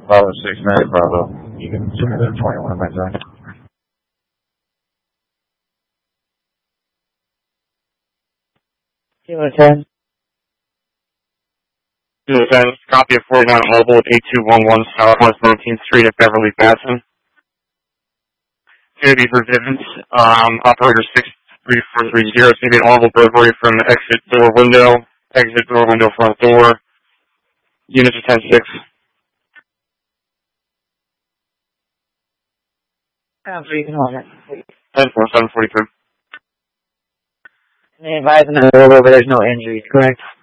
Bravo 6, Mary Bravo. You can submit it 21 by time. Kilo 10. Kilo 10, copy of 49 Mobile at 8211 Southwest 19th Street at Beverly Bassin. It's going to be for Vivint, operator 63430. It's going to be an audible burglary from exit door window, front door. Units are 10-6. 3, you can hold it. 10-4, 743. They advise on the over, but there's no injuries, correct?